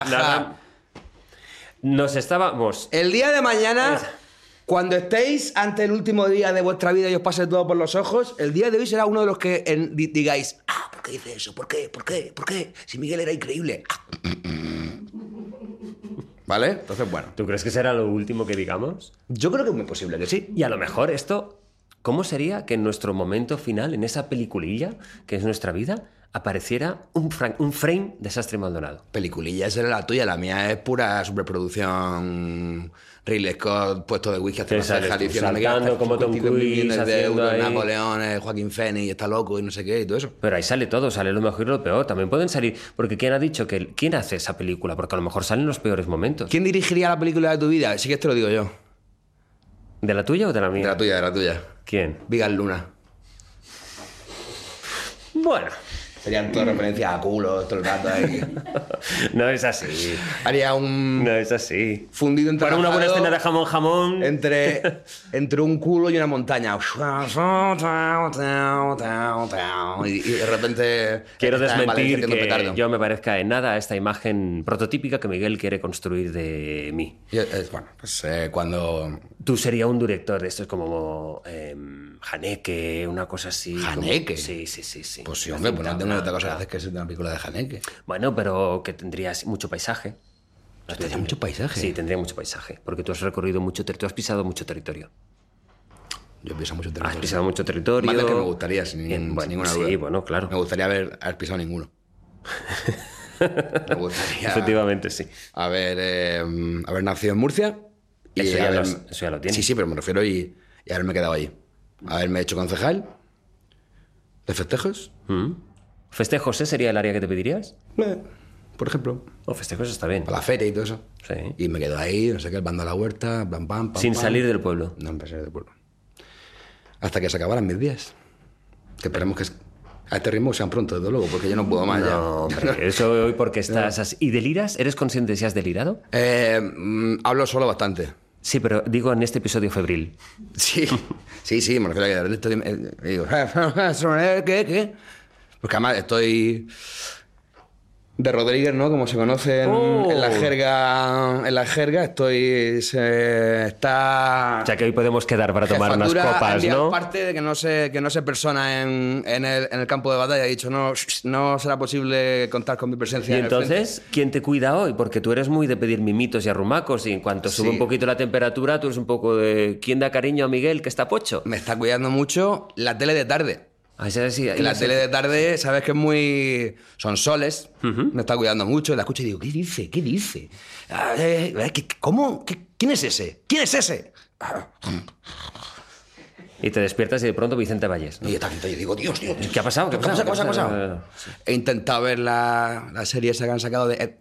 Nada. Nos estábamos... El día de mañana, cuando estéis ante el último día de vuestra vida y os pase todo por los ojos, el día de hoy será uno de los que digáis, ¿por qué dice eso? ¿Por qué? ¿Por qué? ¿Por qué? Si Miguel era increíble. ¿Vale? Entonces, bueno. ¿Tú crees que será lo último que digamos? Yo creo que es muy posible que sí. Y a lo mejor esto... ¿Cómo sería que en nuestro momento final, en esa peliculilla que es nuestra vida, apareciera un frame de Sastre Maldonado? Peliculilla, esa era la tuya, la mía es pura superproducción. Ridley Scott, puesto de whisky hasta las cejas, diciendo saltando como Tom Cruise, haciendo ahí... Napoleón, Joaquín Phoenix, está loco y no sé qué y todo eso. Pero ahí sale todo, sale lo mejor y lo peor. También pueden salir... Porque ¿quién ha dicho que... ¿Quién hace esa película? Porque a lo mejor salen los peores momentos. ¿Quién dirigiría la película de tu vida? Sí que te lo digo yo. ¿De la tuya o de la mía? De la tuya, de la tuya. ¿Quién? Vigas Luna. Bueno... Serían todas referencias a culo, todo el rato ahí. No es así. Haría un... No es así. Fundido entre... Para una buena escena de jamón... Entre un culo y una montaña. Y de repente... Quiero desmentir que yo me parezca en nada a esta imagen prototípica que Miguel quiere construir de mí. Bueno, pues cuando... Tú serías un director de esto, es como Haneke, una cosa así. ¿Haneke? Sí. Pues sí, hombre, pues no tengo otra cosa que hacer que ser una película de Haneke. Bueno, pero que tendrías mucho paisaje. ¿Tendría mucho paisaje? Sí, tendría mucho paisaje, porque tú has recorrido mucho territorio, tú has pisado mucho territorio. Yo he pisado mucho territorio. Has pisado mucho territorio. Más del que me gustaría, sin ninguna duda. Sí, bueno, claro. Me gustaría haber pisado ninguno. Me gustaría... Efectivamente, sí. Haber nacido en Murcia. Y eso ya lo tienes. Sí, pero me refiero y haberme quedado allí. Haberme hecho concejal de festejos. ¿Festejos sería el área que te pedirías? Por ejemplo. Festejos está bien. Para la feria y todo eso. Sí. Y me quedo ahí, no sé qué, el bando a la huerta, pam. Sin salir del pueblo. No, sin salir del pueblo. Hasta que se acabaran mis días. Que esperemos que a este ritmo sean pronto, desde luego, porque yo no puedo más ya. No, hombre, eso hoy porque estás así. ¿Y deliras? ¿Eres consciente de si has delirado? Hablo solo bastante. Sí, pero digo en este episodio febril. Sí, me refiero a que digo, ¿qué? Porque además estoy de Rodríguez, ¿no? Como se conoce en la jerga, está... O sea que hoy podemos quedar para tomar unas copas, ¿no? Aparte de que no se persona en el campo de batalla, he dicho, no será posible contar con mi presencia. Y entonces, ¿quién te cuida hoy? Porque tú eres muy de pedir mimitos y arrumacos y en cuanto sube un poquito la temperatura, tú eres un poco de... ¿Quién da cariño a Miguel que está pocho? Me está cuidando mucho la tele de tarde. Sí, la tele de tarde, sabes que es muy... Son soles, me está cuidando mucho, la escucho y digo, ¿qué dice? ¿Cómo? ¿Quién es ese? Y te despiertas y de pronto Vicente Valles, ¿no? Y yo digo, Dios. ¿Qué ha pasado? ¿Qué ha pasado? He intentado ver la serie esa que han sacado de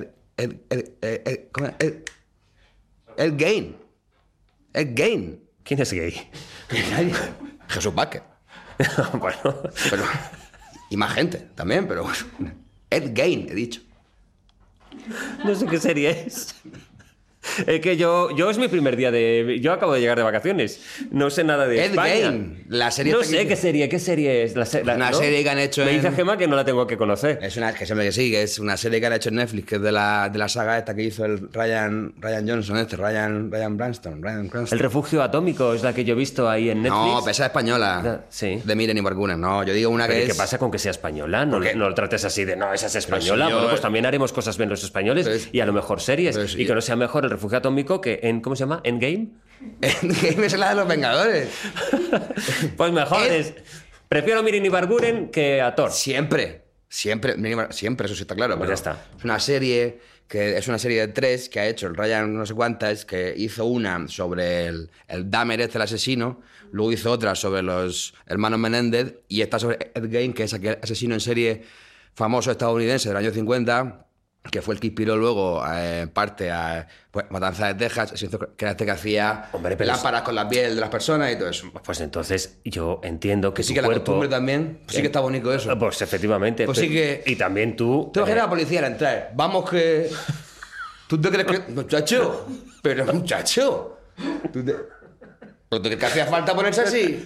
Ed Gein. ¿Quién es gay? Jesús Vázquez. Bueno. Pero, y más gente también, pero... Ed Gein, he dicho. No sé qué serie es. Es que yo es mi primer día de... Yo acabo de llegar de vacaciones. No sé nada de Ed España. Gein, la serie... No sé qué serie es. Una serie que han hecho Me dice Gemma que no la tengo que conocer. Es una que siempre que sí, que es una serie que han hecho en Netflix, que es de la saga esta que hizo el Ryan Johnson, Ryan Cranston. El refugio atómico es la que yo he visto ahí en Netflix. No, esa es española. Sí. De Miren y Bargunen. No, yo digo una que ¿Qué pasa con que sea española? No lo trates así de, no, esa es española. Si bueno, pues también haremos cosas bien los españoles y a lo mejor series. Y que no sea mejor el refugio atómico que ¿cómo se llama? ¿Endgame? Endgame es la de los Vengadores. Pues mejor prefiero Mirin y Barguren que a Thor. Siempre, eso sí está claro. Pues pero ya está. Es una serie de 3 que ha hecho el Ryan no sé cuántas, que hizo una sobre el Dahmer el asesino, luego hizo otra sobre los hermanos Menéndez y esta sobre Ed Gein, que es aquel asesino en serie famoso estadounidense del año 50, que fue el que inspiró luego parte a Matanza de Texas, que era este que hacía lámparas con la piel de las personas y todo eso. Pues entonces yo entiendo que sí tu que cuerpo... la costumbre también, pues sí que está bonito eso. Pues efectivamente. Pues sí que... Y también tú... Te imaginas a la policía al entrar. Vamos que... ¿Tú te crees que...? Muchacho. Pero muchacho. ¿Pero tú crees que hacía falta ponerse así?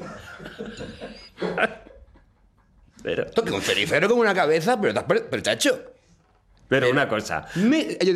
Pero... Esto que un cenicero con una cabeza, pero chacho. Pero una cosa. Yo